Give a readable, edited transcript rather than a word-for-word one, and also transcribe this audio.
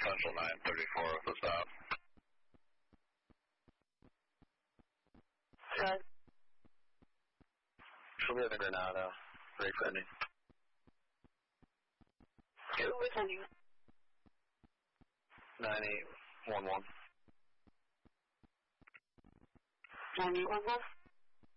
Central 934 with the stop. Right. She'll be at the Granada. Break ready. 2 returning. 9811. 9811.